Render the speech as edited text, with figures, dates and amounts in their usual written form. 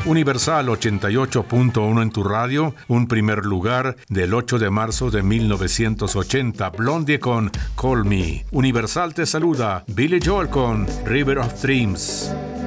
Universal 88.1 en tu radio, un primer lugar del 8 de marzo de 1980. Blondie con Call Me. Universal te saluda, Billy Joel con River of Dreams.